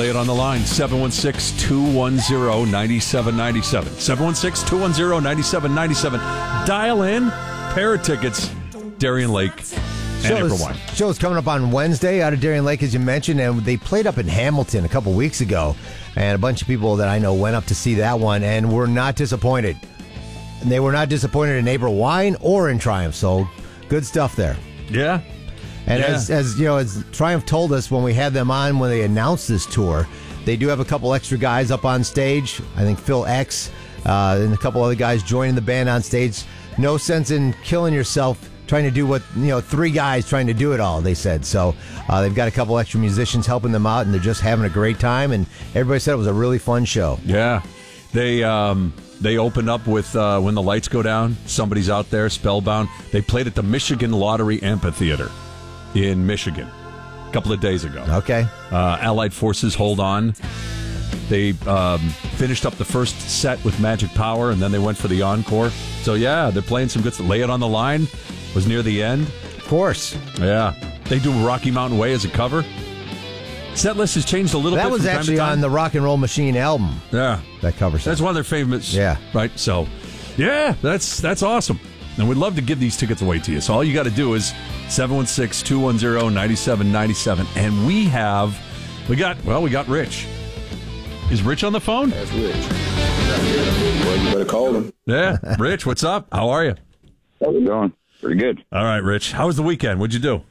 lay it on the line. 716-210-9797. 716-210-9797. Dial in. Pair of tickets. Darien Lake and April Wine. Show's coming up on Wednesday out of Darien Lake, as you mentioned, and they played up in Hamilton a couple weeks ago, and a bunch of people that I know went up to see that one and were not disappointed. And they were not disappointed in April Wine or in Triumph, so good stuff there. Yeah. And as you know, as Triumph told us when we had them on when they announced this tour, they do have a couple extra guys up on stage. I think Phil X and a couple other guys joining the band on stage. No sense in killing yourself trying to do what, three guys trying to do it all, they said. So they've got a couple extra musicians helping them out, and they're just having a great time. And everybody said it was a really fun show. Yeah. They opened up with When the Lights Go Down. Somebody's out there, spellbound. They played at the Michigan Lottery Amphitheater in Michigan a couple of days ago. Okay. Allied Forces Hold On. They finished up the first set with Magic Power, and then they went for the encore. So, yeah, they're playing some good stuff. Lay It on the Line was near the end. Of course. Yeah. They do Rocky Mountain Way as a cover. Set list has changed a little bit. That was from actually time to time. on the Rock and Roll Machine album. Yeah. That covers That's one of their favorites. Yeah. Right? So, yeah, that's awesome. And we'd love to give these tickets away to you. So all you got to do is 716-210-9797. And we got Rich. Is Rich on the phone? That's Rich. Well, you better call him. Yeah. Rich, what's up? How are you? How's it going? Pretty good. All right, Rich. How was the weekend? What'd you do?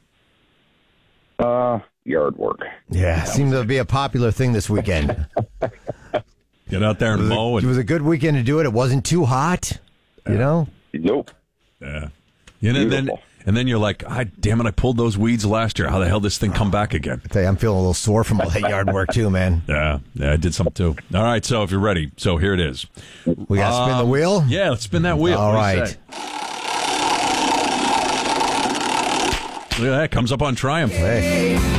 Yard work. Yeah, seemed to be a popular thing this weekend. Get out there and mow. It was a good weekend to do it. It wasn't too hot, Nope. Yeah. And then you're like, damn it, I pulled those weeds last year. How the hell did this thing come back again? I tell you, I'm feeling a little sore from all that yard work too, man. Yeah, I did something too. All right, so if you're ready, so here it is. We got to spin the wheel? Yeah, let's spin that wheel. All What do you right. say? Look at that, comes up on Triumph. Hey.